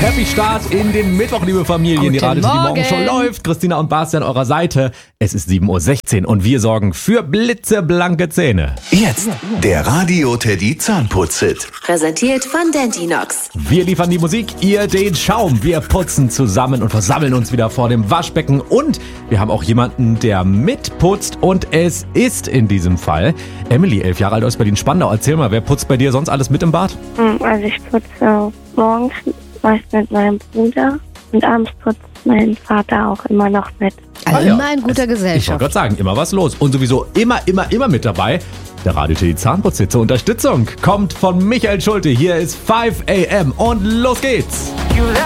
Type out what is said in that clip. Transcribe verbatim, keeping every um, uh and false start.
Happy Start in den Mittwoch, liebe Familie. Guten Die Radio City Morgen. Morgenshow läuft. Christina und Basti an eurer Seite. Es ist sieben Uhr sechzehn und wir sorgen für blitzeblanke Zähne. Jetzt der Radio Teddy Zahnputz-Hit. Präsentiert von Dentinox. Wir liefern die Musik, ihr den Schaum. Wir putzen zusammen und versammeln uns wieder vor dem Waschbecken. Und wir haben auch jemanden, der mitputzt. Und es ist in diesem Fall Emily, elf Jahre alt aus Berlin-Spandau. Erzähl mal, wer putzt bei dir sonst alles mit im Bad? Also ich putze morgens meist mit meinem Bruder und abends putzt mein Vater auch immer noch mit. Also Ah ja, immer in guter es- Ich wollte Gesellschaft. gerade sagen, immer was los. Und sowieso immer, immer, immer mit dabei. Der Radio Teddy Zahnputz-Hit zur Unterstützung kommt von Michael Schulte. Hier ist fünf a m und los geht's.